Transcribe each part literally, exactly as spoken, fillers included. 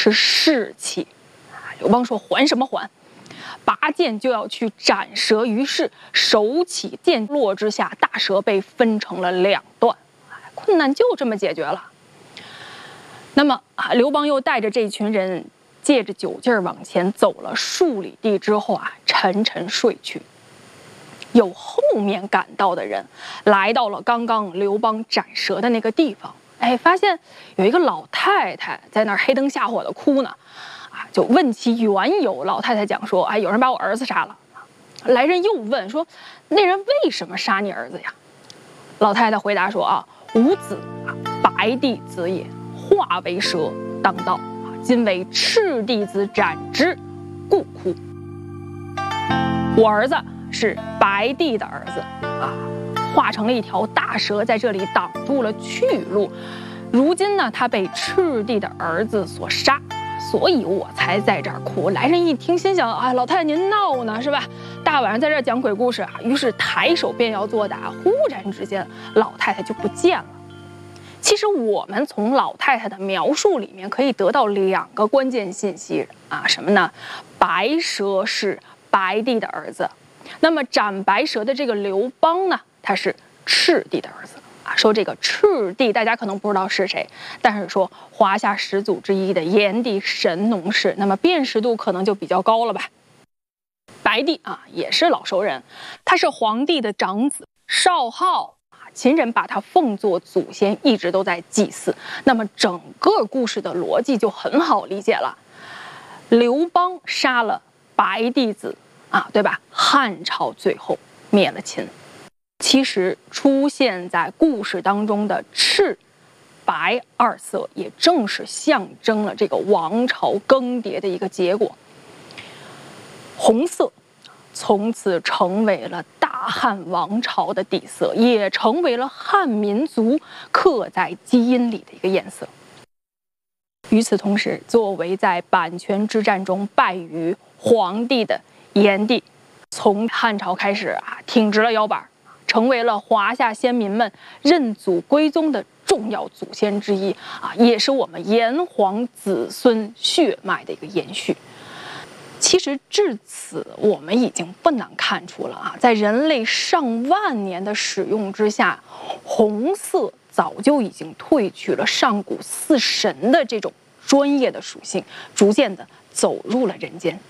是士气。刘邦说：“还什么还？”拔剑就要去斩蛇于市，手起剑落之下，大蛇被分成了两段，困难就这么解决了。那么啊，刘邦又带着这群人，借着酒劲儿往前走了数里地之后啊，沉沉睡去。有后面赶到的人来到了刚刚刘邦斩蛇的那个地方，哎，发现有一个老太太在那儿黑灯瞎火的哭呢。就问其缘由，老太太讲说：“哎，有人把我儿子杀了。”来人又问说：“那人为什么杀你儿子呀？”老太太回答说：“啊，吾子啊，白帝子也，化为蛇当道啊，今为赤帝子斩之，故哭。”我儿子是白帝的儿子啊，化成了一条大蛇，在这里挡住了去路。如今呢，他被赤帝的儿子所杀。所以我才在这儿哭。来人一听，心想：哎，老太太您闹呢是吧？大晚上在这儿讲鬼故事啊！于是抬手便要作答，忽然之间，老太太就不见了。其实我们从老太太的描述里面可以得到两个关键信息啊，什么呢？白蛇是白帝的儿子，那么斩白蛇的这个刘邦呢，他是赤帝的儿子。说这个赤帝，大家可能不知道是谁，但是说华夏始祖之一的炎帝神农氏，那么辨识度可能就比较高了吧。白帝啊，也是老熟人，他是皇帝的长子，少昊啊，秦人把他奉作祖先，一直都在祭祀。那么整个故事的逻辑就很好理解了。刘邦杀了白帝子啊，对吧？汉朝最后灭了秦。其实出现在故事当中的赤、白二色，也正是象征了这个王朝更迭的一个结果。红色从此成为了大汉王朝的底色，也成为了汉民族刻在基因里的一个颜色。与此同时，作为在阪泉之战中败于黄帝的炎帝，从汉朝开始啊，挺直了腰板，成为了华夏先民们认祖归宗的重要祖先之一啊，也是我们炎黄子孙血脉的一个延续。其实至此，我们已经不难看出了啊，在人类上万年的使用之下，红色早就已经褪去了上古四神的这种专业的属性，逐渐的走入了人间。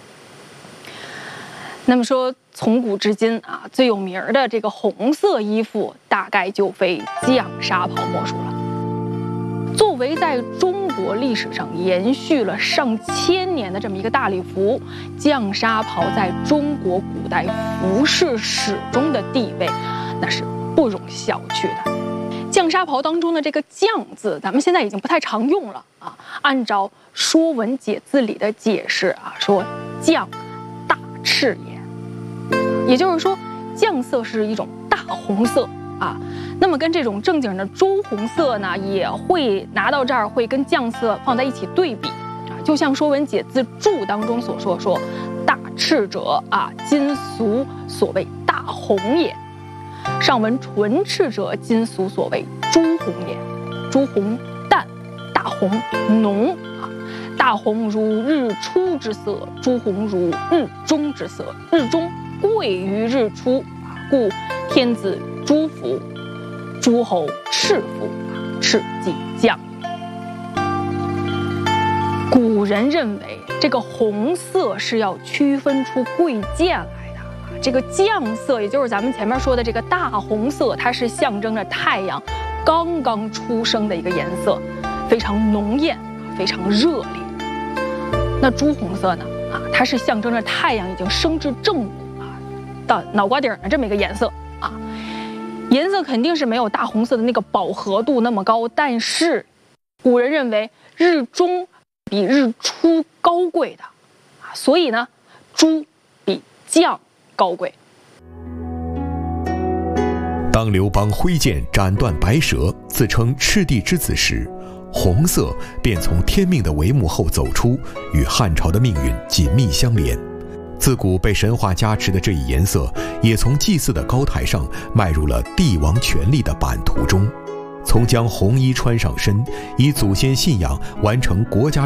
那么说，从古至今啊，最有名的这个红色衣服，大概就非绛纱袍莫属了。作为在中国历史上延续了上千年的这么一个大礼服，绛纱袍在中国古代服饰史中的地位，那是不容小觑的。绛纱袍当中的这个“绛”字，咱们现在已经不太常用了啊。按照《说文解字》里的解释啊，说“绛，大赤也”。也就是说，绛色是一种大红色啊，那么跟这种正经的朱红色呢，也会拿到这儿会跟绛色放在一起对比啊，就像《说文解字注》当中所说，说大赤者啊，今俗所谓大红也；上文纯赤者，今俗所谓朱红也。朱红淡，大红浓啊。大红如日出之色，朱红如日中之色。日中贵于日出，故天子朱服，诸侯赤服，赤即绛也。古人认为这个红色是要区分出贵贱来的，这个绛色也就是咱们前面说的这个大红色，它是象征着太阳刚刚出生的一个颜色，非常浓艳，非常热烈。那朱红色呢？啊，它是象征着太阳已经升至正午啊，到脑瓜顶的这么一个颜色啊。颜色肯定是没有大红色的那个饱和度那么高，但是古人认为日中比日出高贵的啊，所以呢，朱比绛高贵。 当刘邦挥剑斩断白蛇，自称赤帝之子时，红色便从天命的帷幕后走出，与汉朝的命运紧密相连。自古被神话加持的这一颜色，也从祭祀的高台上迈入了帝王权力的版图中。从将红衣穿上身，以祖先信仰完成国家